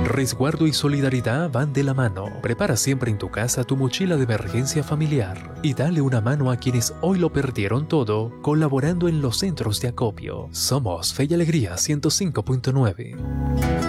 Resguardo y solidaridad van de la mano. Prepara siempre en tu casa tu mochila de emergencia familiar y dale una mano a quienes hoy lo perdieron todo colaborando en los centros de acopio. Somos Fe y Alegría 105.9.